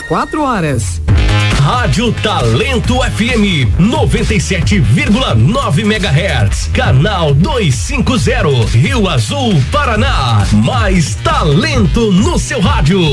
24 horas. Rádio Talento FM 97,9 MHz, canal 250, Rio Azul, Paraná. Mais talento no seu rádio.